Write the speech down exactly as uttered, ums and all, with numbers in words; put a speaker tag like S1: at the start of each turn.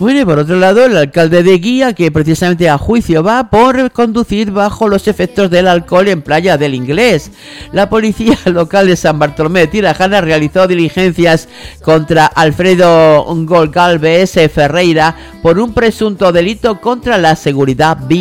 S1: Bueno, y por otro lado, el alcalde de Guía, que precisamente a juicio va por conducir bajo los efectos del alcohol en Playa del Inglés. La policía local de San Bartolomé de Tirajana realizó diligencias contra Alfredo Golgalves Ferreira por un presunto delito contra la seguridad vial.